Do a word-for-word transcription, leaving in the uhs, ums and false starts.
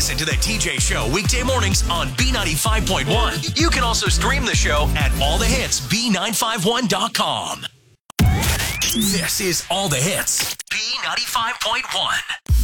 Listen to the T J Show weekday mornings on B ninety-five point one. You can also stream the show at all the hits B nine five one dot com. This is All the Hits, B ninety-five point one.